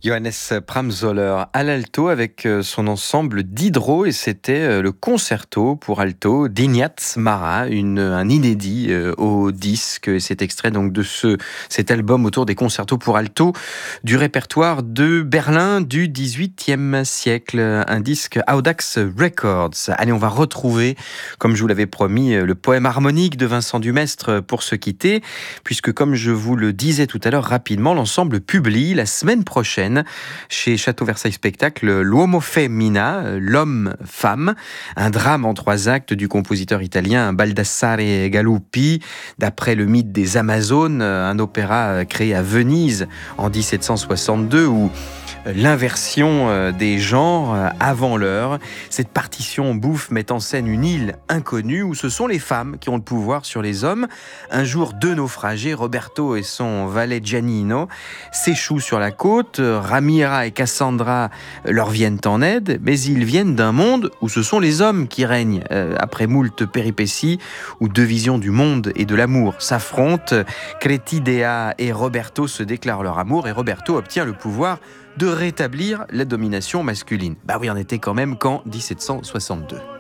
Johannes Pramsoller à l'alto avec son ensemble d'hydro, et c'était le concerto pour alto d'Ignaz Mara, un inédit au disque. Et c'est extrait donc de cet album autour des concertos pour alto du répertoire de Berlin du XVIIIe siècle, un disque Audax Records. Allez, on va retrouver, comme je vous l'avais promis, le poème harmonique de Vincent Dumestre pour se quitter, puisque comme je vous le disais tout à l'heure rapidement, l'ensemble publie la semaine prochaine chez Château Versailles Spectacle L'Uomo Femmina, l'homme-femme, un drame en 3 actes du compositeur italien Baldassare Galuppi, d'après le mythe des Amazones, un opéra créé à Venise en 1762 où l'inversion des genres avant l'heure. Cette partition bouffe met en scène une île inconnue où ce sont les femmes qui ont le pouvoir sur les hommes. Un jour, 2 naufragés, Roberto et son valet Giannino, s'échouent sur la côte. Ramira et Cassandra leur viennent en aide, mais ils viennent d'un monde où ce sont les hommes qui règnent. Après moult péripéties, où 2 visions du monde et de l'amour s'affrontent, Cretidea et Roberto se déclarent leur amour et Roberto obtient le pouvoir de rétablir la domination masculine. Bah oui, on était quand même qu'en 1762.